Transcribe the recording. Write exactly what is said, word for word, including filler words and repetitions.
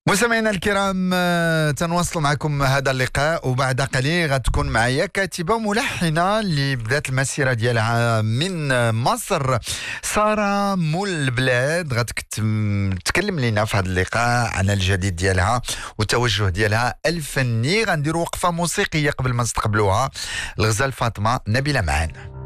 مستمعينا الكرام، آه، تنواصل معكم هذا اللقاء، وبعد قليل غتكون معايا كاتبه ملحنه اللي بدات المسيره ديالها من مصر، ساره مول البلاد. غتكلم لنا في هذا اللقاء على الجديد ديالها والتوجه ديالها الفني. غنديروا وقفه موسيقيه قبل ما نستقبلوها. الغزال فاطمه نبيله معانا.